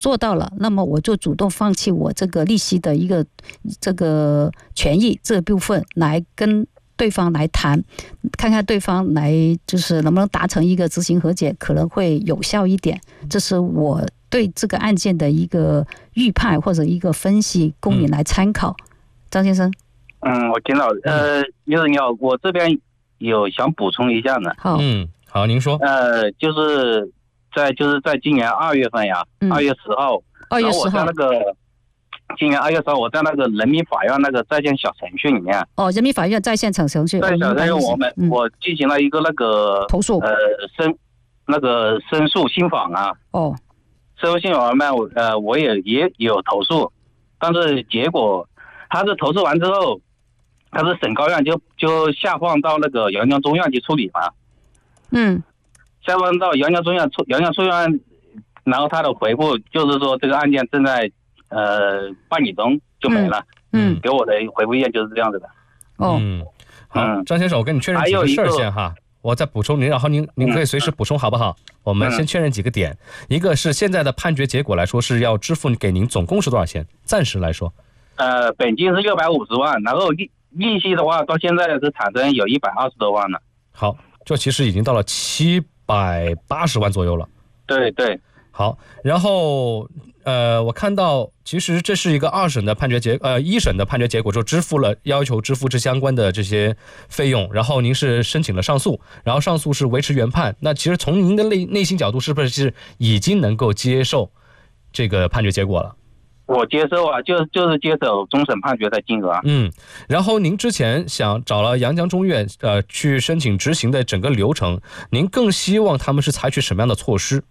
做到了，那么我就主动放弃我这个利息的一个这个权益这部分，来跟对方来谈，看看对方来就是能不能达成一个执行和解，可能会有效一点。这是我对这个案件的一个预判或者一个分析，供你来参考。张先生。 我听到。李总你好，我这边有想补充一下呢。 好。 好，您说。就是在今年2月份呀，2月10号。2月10号。我在那个今年2月10号，我在那个人民法院那个在线小程序里面。 人民法院在线小程序。 在小程序我进行了一个那个投诉。 申诉信访啊。申诉信访呢，我也有投诉，但是结果他是投诉完之后，他是省高院就下放到那个阳江中院去处理嘛。下放到阳江中院，然后他的回复就是说这个案件正在办理中，就没了。给我的回复意见就是这样子的。 好，张先生，我跟你确认几个事儿先哈，我再补充您，然后您可以随时补充好不好？我们先确认几个点，一个是现在的判决结果来说是要支付给您总共是多少钱？暂时来说， 本金是650万，然后利息的话到现在是产生有120多万了。 好，这其实已经到了780万左右了。 对。 好，然后我看到其实这是一个1审的判决结果，就要求支付这相关的这些费用，然后您是申请了上诉，然后上诉是维持原判。那其实从您的内心角度，是不是已经能够接受这个判决结果了？ 我接受啊，就是接受终审判决的金额。 然后您之前想找了阳江中院去申请执行的整个流程，您更希望他们是采取什么样的措施？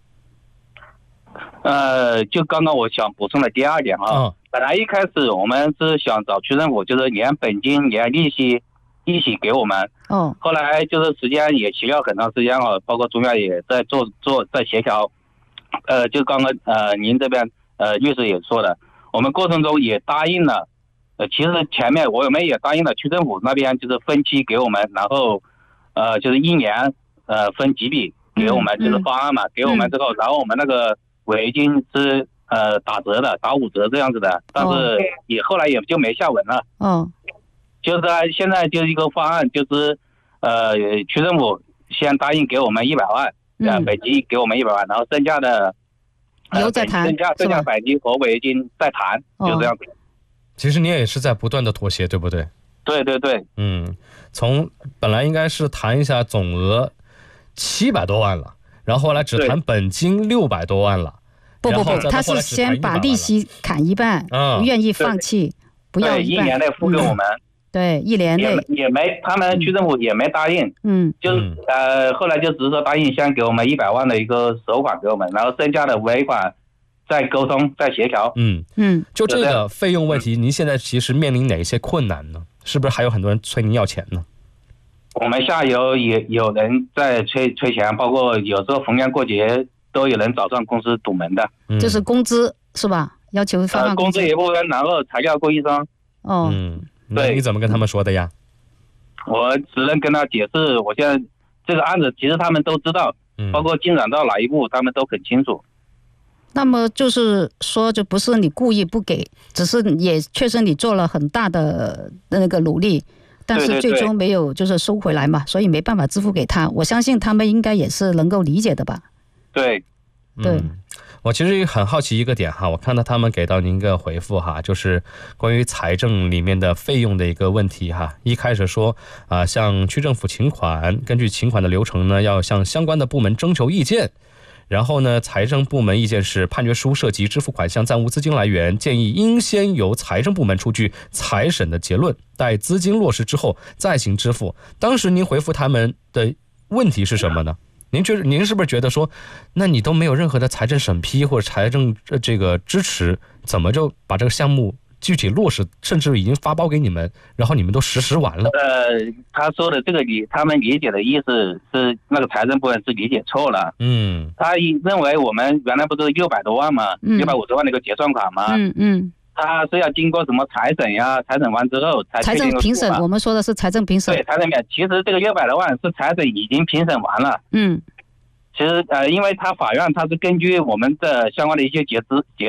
就刚刚我想补充的第2点啊。本来一开始我们是想找区政府，就是连本金连利息一起给我们。后来就是时间也需要很长时间啊，包括中院也在在协调。就刚刚您这边律师也说的，我们过程中也答应了。其实前面我们也答应了区政府那边，就是分期给我们，然后就是1年分几笔给我们，就是方案嘛，给我们之后，然后我们那个违金是打折的，打5折这样子的，但是后来也就没下文了。就是现在就是一个方案，就是区政府先答应给我们100万，本金给我们100万，然后剩下的以后再谈， 剩下本金和违金再谈，就这样子。 其实你也是在不断的妥协，对不对？ 对。 从本来应该是谈一下总额700多万了，然后后来只谈本金600多万了。 不，他是先把利息砍一半，不愿意放弃，不要一半。 1年内付给我们。 对，1年内也没，他们区政府也没答应。就是后来就只是说答应先给我们100万的一个首款给我们，然后剩下的尾款再沟通再协调。 就这个费用问题，您现在其实面临哪一些困难呢？是不是还有很多人催您要钱呢？ 我们下游也有人在催钱，包括有时候逢年过节都有人找上公司堵门的。 就是工资是吧？要求发放工资一部分，然后材料供应商。 对，你怎么跟他们说的呀？ 我只能跟他解释，我现在这个案子其实他们都知道，包括进展到哪一步他们都很清楚。 那么就是说，就不是你故意不给，只是也确实你做了很大的那个努力，但是最终没有就是收回来嘛，所以没办法支付给他。我相信他们应该也是能够理解的吧？ 对。 我其实很好奇一个点哈，我看到他们给到您一个回复哈，就是关于财政里面的费用的一个问题哈。一开始说向区政府请款，根据请款的流程呢，要向相关的部门征求意见。然后呢，财政部门意见是判决书涉及支付款项暂无资金来源，建议应先由财政部门出具财审的结论，待资金落实之后再行支付。当时您回复他们的问题是什么呢？您是不是觉得说，那你都没有任何的财政审批或者财政这个支持，怎么就把这个项目具体落实，甚至已经发包给你们，然后你们都实施完了？ 他说的这个他们理解的意思是那个财政部门是理解错了。他认为我们原来不是600多万嘛，650万的一个结算款嘛。他是要经过什么财审呀？财审完之后才财政评审，我们说的是财政评审。 对，财政评审，其实这个600多万是财审已经评审完了。 其实因为他法院他是根据我们的相关的一些截